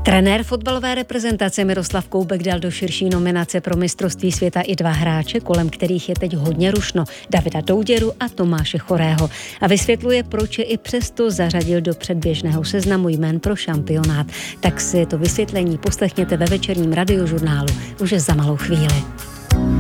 Trenér fotbalové reprezentace Miroslav Koubek dal do širší nominace pro mistrovství světa i 2 hráče, kolem kterých je teď hodně rušno, Davida Douděru a Tomáše Chorého. A vysvětluje, proč je i přesto zařadil do předběžného seznamu jmén pro šampionát. Tak si to vysvětlení poslechněte ve večerním radiožurnálu už za malou chvíli.